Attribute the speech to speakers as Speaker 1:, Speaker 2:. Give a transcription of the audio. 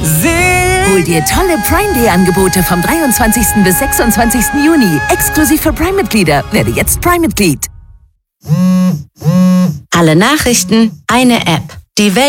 Speaker 1: Hol dir tolle Prime Day Angebote vom 23. bis 26. Juni. Exklusiv für Prime-Mitglieder. Werde jetzt Prime-Mitglied.
Speaker 2: Alle Nachrichten, eine App. Die Welt